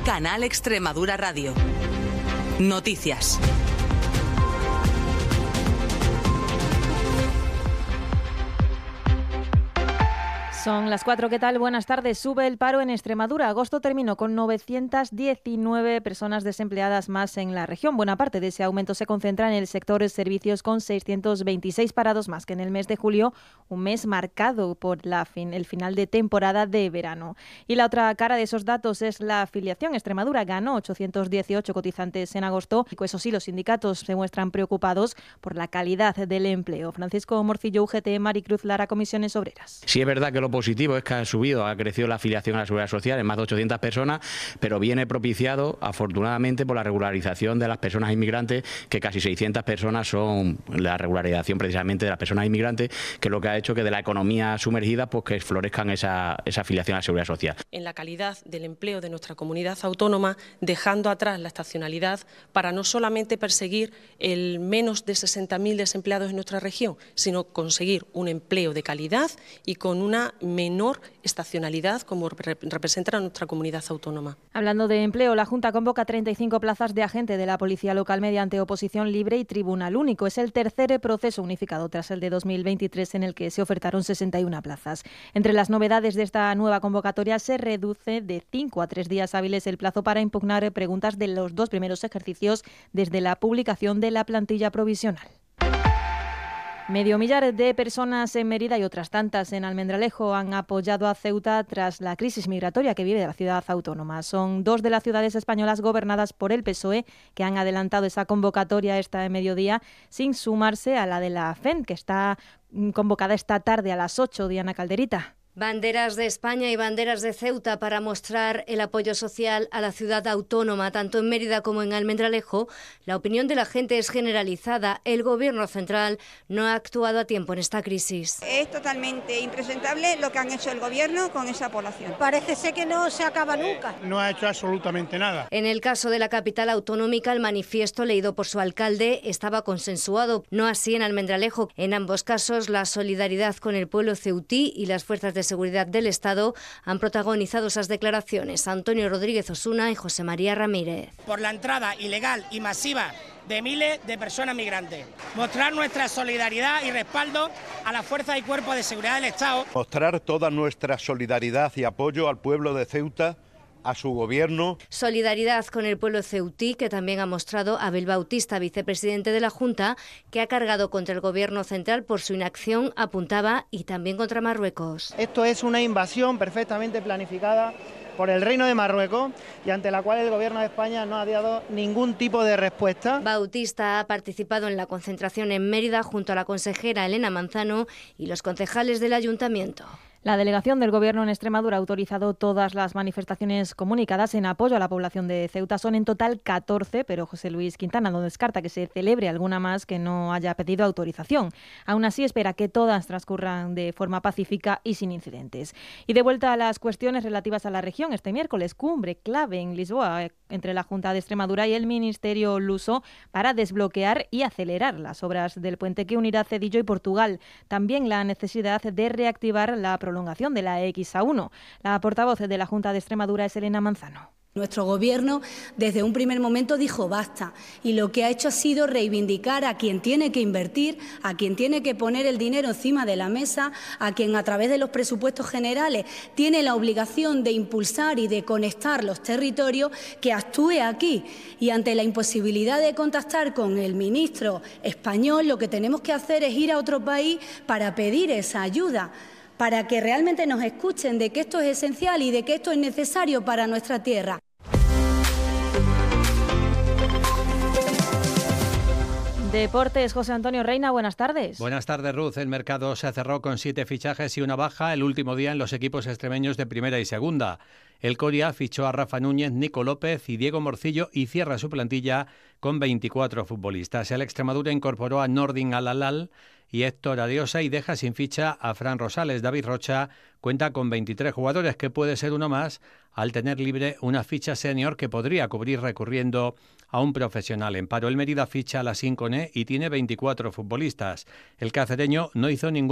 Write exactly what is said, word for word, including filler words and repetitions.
Canal Extremadura Radio. Noticias. Son las cuatro, ¿qué tal? Buenas tardes. Sube el paro en Extremadura. Agosto terminó con novecientas diecinueve personas desempleadas más en la región. Buena parte de ese aumento se concentra en el sector de servicios, con seiscientos veintiséis parados más que en el mes de julio, un mes marcado por la fin, el final de temporada de verano. Y la otra cara de esos datos es la afiliación. Extremadura ganó ochocientos dieciocho cotizantes en agosto. Y eso sí, los sindicatos se muestran preocupados por la calidad del empleo. Francisco Morcillo, U G T, Maricruz Lara, Comisiones Obreras. Sí, es verdad que lo positivo es que ha subido, ha crecido la afiliación a la Seguridad Social en más de ochocientas personas, pero viene propiciado afortunadamente por la regularización de las personas inmigrantes, que casi seiscientas personas son la regularización precisamente de las personas inmigrantes, que es lo que ha hecho que de la economía sumergida pues que florezcan esa, esa afiliación a la Seguridad Social. En la calidad del empleo de nuestra comunidad autónoma, dejando atrás la estacionalidad para no solamente perseguir el menos de sesenta mil desempleados en nuestra región, sino conseguir un empleo de calidad y con una menor estacionalidad como representa nuestra comunidad autónoma. Hablando de empleo, la Junta convoca treinta y cinco plazas de agente de la Policía Local mediante oposición libre y tribunal único. Es el tercer proceso unificado tras el de dos mil veintitrés, en el que se ofertaron sesenta y una plazas. Entre las novedades de esta nueva convocatoria, se reduce de cinco a tres días hábiles el plazo para impugnar preguntas de los dos primeros ejercicios desde la publicación de la plantilla provisional. Medio millar de personas en Mérida y otras tantas en Almendralejo han apoyado a Ceuta tras la crisis migratoria que vive la ciudad autónoma. Son dos de las ciudades españolas gobernadas por el P S O E que han adelantado esa convocatoria esta mediodía, sin sumarse a la de la F E N, que está convocada esta tarde a las ocho. Diana Calderita. Banderas de España y banderas de Ceuta para mostrar el apoyo social a la ciudad autónoma, tanto en Mérida como en Almendralejo. La opinión de la gente es generalizada. El Gobierno central no ha actuado a tiempo en esta crisis. Es totalmente impresentable lo que han hecho el Gobierno con esa población. Parece ser que no se acaba nunca. No ha hecho absolutamente nada. En el caso de la capital autonómica, el manifiesto leído por su alcalde estaba consensuado, no así en Almendralejo. En ambos casos, la solidaridad con el pueblo ceutí y las fuerzas de seguridad del Estado han protagonizado esas declaraciones. Antonio Rodríguez Osuna y José María Ramírez. Por la entrada ilegal y masiva de miles de personas migrantes. Mostrar nuestra solidaridad y respaldo a las fuerzas y cuerpos de seguridad del Estado. Mostrar toda nuestra solidaridad y apoyo al pueblo de Ceuta, a su gobierno. Solidaridad con el pueblo ceutí, que también ha mostrado Abel Bautista, vicepresidente de la Junta, que ha cargado contra el Gobierno central por su inacción, apuntaba, y también contra Marruecos. Esto es una invasión perfectamente planificada por el Reino de Marruecos y ante la cual el Gobierno de España no ha dado ningún tipo de respuesta. Bautista ha participado en la concentración en Mérida junto a la consejera Elena Manzano y los concejales del Ayuntamiento. La delegación del Gobierno en Extremadura ha autorizado todas las manifestaciones comunicadas en apoyo a la población de Ceuta. Son en total catorce, pero José Luis Quintana no descarta que se celebre alguna más que no haya pedido autorización. Aún así, espera que todas transcurran de forma pacífica y sin incidentes. Y de vuelta a las cuestiones relativas a la región, este miércoles cumbre clave en Lisboa entre la Junta de Extremadura y el Ministerio luso para desbloquear y acelerar las obras del puente que unirá Cedillo y Portugal. También la necesidad de reactivar la prolongación de la X A uno. La portavoz de la Junta de Extremadura es Elena Manzano. Nuestro Gobierno desde un primer momento dijo basta y lo que ha hecho ha sido reivindicar a quien tiene que invertir, a quien tiene que poner el dinero encima de la mesa, a quien a través de los presupuestos generales tiene la obligación de impulsar y de conectar los territorios, que actúe aquí. Y ante la imposibilidad de contactar con el ministro español, lo que tenemos que hacer es ir a otro país para pedir esa ayuda, para que realmente nos escuchen de que esto es esencial y de que esto es necesario para nuestra tierra. Deportes, José Antonio Reina, buenas tardes. Buenas tardes, Ruth. El mercado se cerró con siete fichajes y una baja el último día en los equipos extremeños de primera y segunda. El Coria fichó a Rafa Núñez, Nico López y Diego Morcillo y cierra su plantilla con veinticuatro futbolistas. El Extremadura incorporó a Nordin Alalal y Héctor Adiosa y deja sin ficha a Fran Rosales. David Rocha cuenta con veintitrés jugadores, que puede ser uno más al tener libre una ficha senior que podría cubrir recurriendo a un profesional en paro. El Mérida ficha a la Sinconé y tiene veinticuatro futbolistas. El cacereño no hizo ningún